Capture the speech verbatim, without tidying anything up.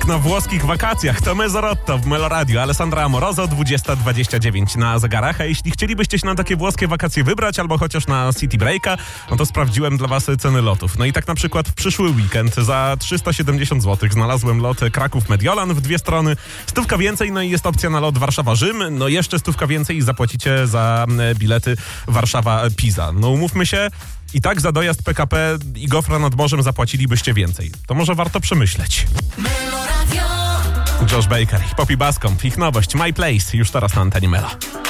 na włoskich wakacjach. To Mezzorotto w Meloradio. Alessandra Amoroso, dwudziesta dwadzieścia dziewięć na zegarach. A jeśli chcielibyście się na takie włoskie wakacje wybrać, albo chociaż na City Breaka, no to sprawdziłem dla was ceny lotów. No i tak na przykład w przyszły weekend za trzysta siedemdziesiąt złotych znalazłem lot Kraków-Mediolan w dwie strony. Stówka więcej, no i jest opcja na lot Warszawa-Rzym. No jeszcze stówka więcej i zapłacicie za bilety Warszawa-Pisa. No umówmy się, i tak za dojazd P K P i gofra nad morzem zapłacilibyście więcej. To może warto przemyśleć. Josh Baker i Poppy Bascomb, ich nowość My Place, już teraz na antenie Melo.